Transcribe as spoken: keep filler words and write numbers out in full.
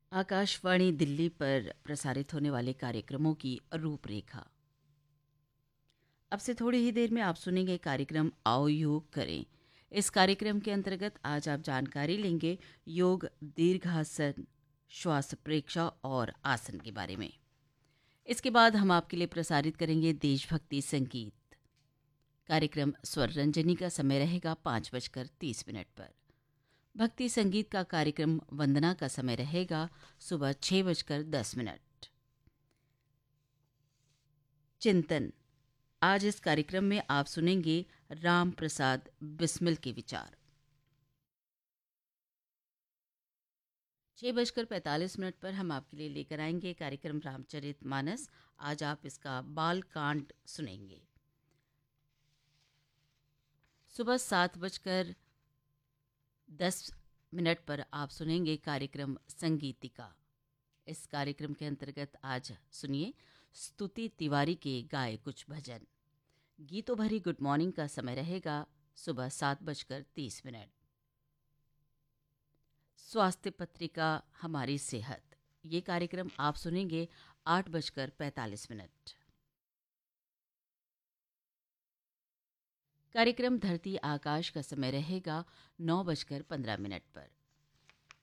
आकाशवाणी दिल्ली पर प्रसारित होने वाले कार्यक्रमों की रूपरेखा। अब से थोड़ी ही देर में आप सुनेंगे कार्यक्रम आओ योग करें। इस कार्यक्रम के अंतर्गत आज आप जानकारी लेंगे योग, दीर्घासन, श्वास प्रेक्षा और आसन के बारे में। इसके बाद हम आपके लिए प्रसारित करेंगे देशभक्ति संगीत। कार्यक्रम स्वर रंजनी का समय रहेगा पाँच बजकर तीस मिनट पर। भक्ति संगीत का कार्यक्रम वंदना का समय रहेगा सुबह छः बजकर दस मिनट। चिंतन, आज इस कार्यक्रम में आप सुनेंगे राम प्रसाद बिस्मिल के विचार। छः बजकर पैंतालीस मिनट पर हम आपके लिए लेकर आएंगे कार्यक्रम रामचरित मानस। आज आप इसका बाल कांड सुनेंगे। सुबह सात बजकर दस मिनट पर आप सुनेंगे कार्यक्रम संगीतिका। इस कार्यक्रम के अंतर्गत आज सुनिए स्तुति तिवारी के गाए कुछ भजन। गीतों भरी गुड मॉर्निंग का समय रहेगा सुबह सात बजकर तीस मिनट। स्वास्थ्य पत्रिका हमारी सेहत, ये कार्यक्रम आप सुनेंगे आठ बजकर पैंतालीस मिनट। कार्यक्रम धरती आकाश का समय रहेगा नौ बजकर पंद्रह मिनट पर।